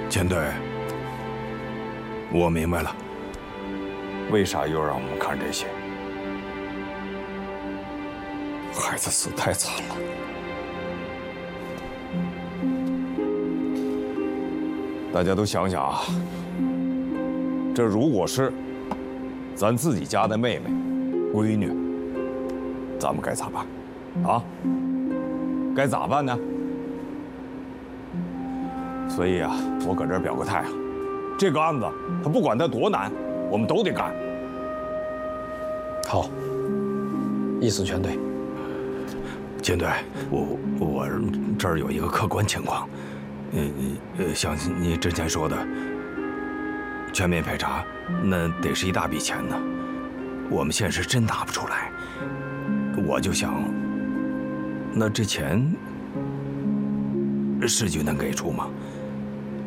钱队，我明白了。为啥又让我们看这些？孩子死太惨了。大家都想想啊，这如果是咱自己家的妹妹、闺女，咱们该咋办？啊？该咋办呢？所以啊，我搁这儿表个态啊，这个案子，他不管他多难，我们都得干。 好，意思全对。 钱队，我这儿有一个客观情况，像你之前说的，全面排查，那得是一大笔钱呢，我们现实真拿不出来。我就想，那这钱市局能给出吗？